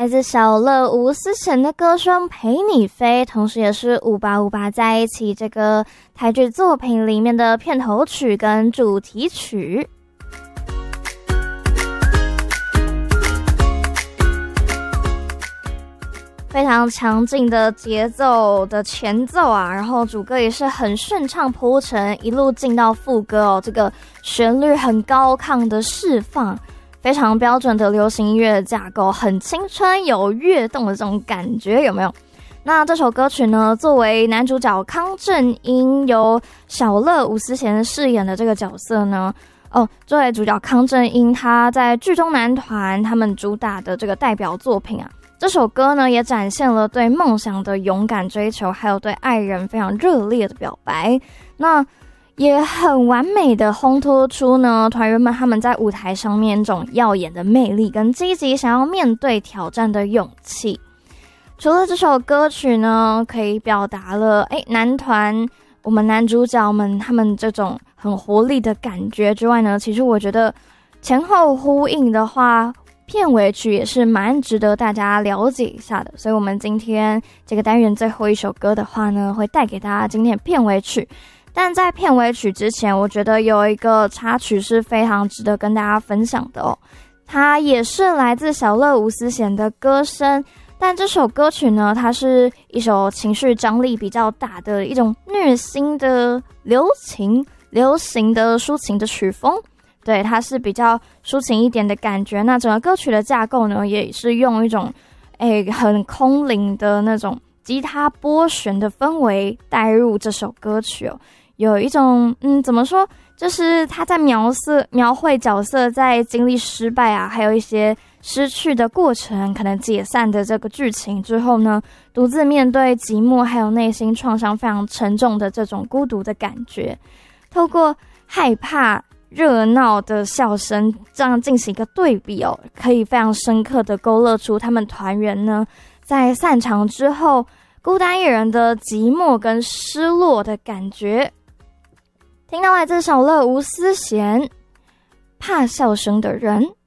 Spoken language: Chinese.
自小乐吴思贤的歌声《陪你飞》，同时也是5858在一起这个台剧作品里面的片头曲跟主题曲。非常强劲的节奏的前奏啊，然后主歌也是很顺畅铺陈，一路进到副歌哦，这个旋律很高亢的释放，非常标准的流行音乐架构，很青春有跃动的这种感觉，有没有？那这首歌曲呢，作为男主角康正英由小乐吴思贤饰演的这个角色呢，作为主角康正英，他在剧中男团他们主打的这个代表作品啊。这首歌呢，也展现了对梦想的勇敢追求，还有对爱人非常热烈的表白。那也很完美的烘托出呢，团员们他们在舞台上面这种耀眼的魅力跟积极想要面对挑战的勇气。除了这首歌曲呢，可以表达了男团我们男主角们他们这种很活力的感觉之外呢，其实我觉得前后呼应的话，片尾曲也是蛮值得大家了解一下的，所以我们今天这个单元最后一首歌的话呢，会带给大家今天的片尾曲。但在片尾曲之前，我觉得有一个插曲是非常值得跟大家分享的哦，它也是来自小乐吴思贤的歌声，但这首歌曲呢，它是一首情绪张力比较大的一种虐心的流行的抒情的曲风。对，它是比较抒情一点的感觉。那整个歌曲的架构呢，也是用一种很空灵的那种吉他拨弦的氛围带入这首歌曲哦，有一种怎么说，就是他在描绘角色在经历失败啊，还有一些失去的过程，可能解散的这个剧情之后呢，独自面对寂寞还有内心创伤非常沉重的这种孤独的感觉，透过害怕热闹的笑声这样进行一个对比哦，可以非常深刻的勾勒出他们团员呢在散场之后孤单一人的寂寞跟失落的感觉。听到来自小乐吴思贤，怕笑声的人。